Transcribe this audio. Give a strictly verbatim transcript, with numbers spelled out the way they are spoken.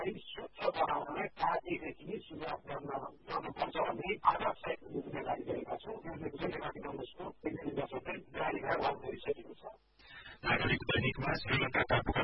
स्वच्छ बनाउनलाई कार्यदेखि सुरुवात गर्न गर्नुपर्छ भन्ने आवाज सहित जिम्मेदारी गरेका छौँ। त्यसले नेपाली कङ्ग्रेसको प्रतिनिधि दल चाहिँ जारी भएर लाउँदै सकेको छ। नागरिक दैनिकमा श्रीलङ्काका